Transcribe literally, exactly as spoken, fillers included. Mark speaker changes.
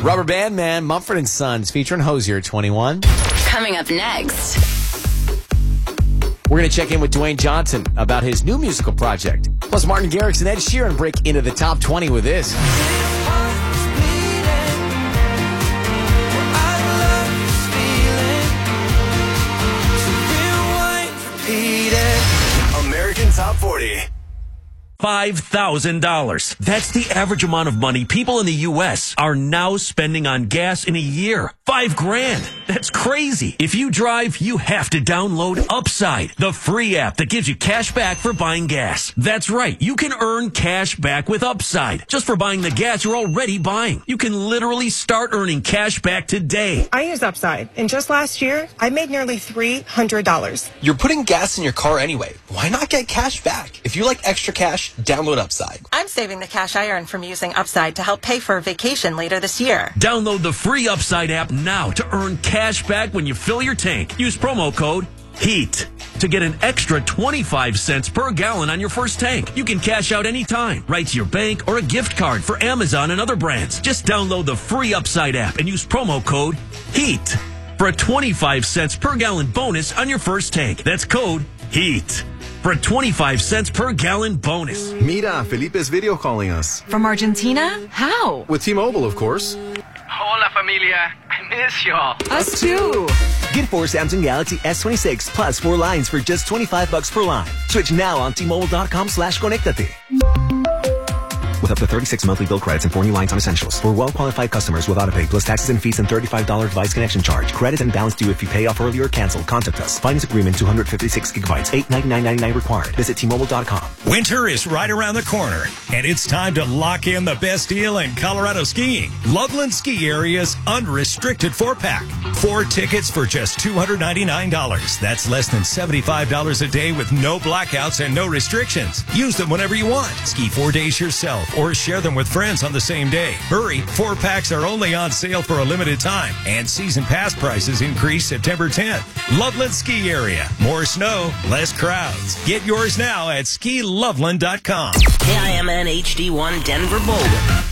Speaker 1: Rubber Band Man, Mumford and Sons, featuring Hosier at twenty-one.
Speaker 2: Coming up next.
Speaker 1: We're going to check in with Dwayne Johnson about his new musical project. Plus, Martin Garrix and Ed Sheeran break into the top twenty with this.
Speaker 3: American Top forty.
Speaker 4: five thousand dollars. That's the average amount of money people in the U S are now spending on gas in a year. Five grand. That's crazy. If you drive, you have to download Upside, the free app that gives you cash back for buying gas. That's right. You can earn cash back with Upside just for buying the gas you're already buying. You can literally start earning cash back today.
Speaker 5: I use Upside, and just last year, I made nearly three hundred dollars.
Speaker 6: You're putting gas in your car anyway. Why not get cash back? If you like extra cash, download Upside.
Speaker 7: I'm saving the cash I earn from using Upside to help pay for a vacation later this year.
Speaker 4: Download the free Upside app now to earn cash back when you fill your tank. Use promo code HEAT to get an extra twenty-five cents per gallon on your first tank. You can cash out anytime, right to your bank or a gift card for Amazon and other brands. Just download the free Upside app and use promo code HEAT for a twenty-five cents per gallon bonus on your first tank. That's code HEAT for a twenty-five cents per gallon bonus.
Speaker 8: Mira, Felipe's video calling us.
Speaker 2: From Argentina? How?
Speaker 8: With T-Mobile, of course.
Speaker 9: Hola, familia. I miss y'all.
Speaker 2: Us too.
Speaker 10: Get four Samsung Galaxy S twenty-six plus four lines for just twenty-five bucks per line. Switch now on T-Mobile.com slash Conectate. With up to thirty-six monthly bill credits and four new lines on essentials. For well-qualified customers with autopay plus taxes and fees and thirty-five dollars device connection charge. Credit and balance due if you pay off early or cancel. Contact us. Finance agreement two hundred fifty-six gigabytes. eight ninety-nine ninety-nine required. Visit T Mobile dot com.
Speaker 11: Winter is right around the corner, and it's time to lock in the best deal in Colorado skiing. Loveland Ski Area's unrestricted four-pack. Four tickets for just two hundred ninety-nine dollars. That's less than seventy-five dollars a day with no blackouts and no restrictions. Use them whenever you want. Ski four days yourself or share them with friends on the same day. Hurry, four packs are only on sale for a limited time, and season pass prices increase September tenth. Loveland Ski Area. More snow, less crowds. Get yours now at ski loveland dot com.
Speaker 12: K I M N H D one Denver Boulder.